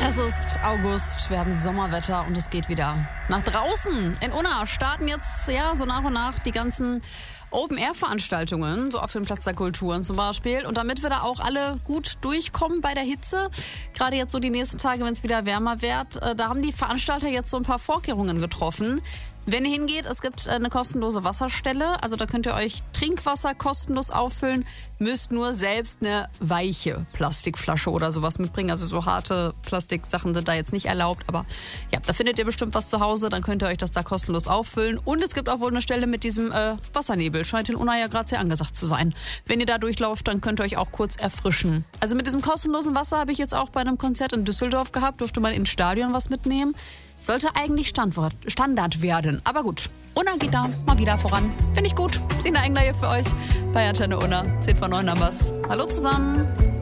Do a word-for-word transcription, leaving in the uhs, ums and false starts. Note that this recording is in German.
Es ist August, wir haben Sommerwetter und es geht wieder nach draußen. In Unna starten jetzt ja so nach und nach die ganzen Open-Air-Veranstaltungen, so auf dem Platz der Kulturen zum Beispiel. Und damit wir da auch alle gut durchkommen bei der Hitze, gerade jetzt so die nächsten Tage, wenn es wieder wärmer wird, da haben die Veranstalter jetzt so ein paar Vorkehrungen getroffen. Wenn ihr hingeht, es gibt eine kostenlose Wasserstelle, also da könnt ihr euch Trinkwasser kostenlos auffüllen, müsst nur selbst eine weiche Plastikflasche oder sowas mitbringen, also so harte Plastiksachen sind da jetzt nicht erlaubt, aber ja, da findet ihr bestimmt was zu Hause, dann könnt ihr euch das da kostenlos auffüllen und es gibt auch wohl eine Stelle mit diesem äh, Wassernebel, scheint in Unna ja gerade sehr angesagt zu sein. Wenn ihr da durchlauft, dann könnt ihr euch auch kurz erfrischen. Also mit diesem kostenlosen Wasser habe ich jetzt auch bei einem Konzert in Düsseldorf gehabt, durfte man ins Stadion was mitnehmen. Sollte eigentlich Standort, Standard werden. Aber gut, Unna geht da mal wieder voran. Finde ich gut. Sina Engler hier für euch bei Antenne Unna. zehn vor neun Numbers. Hallo zusammen.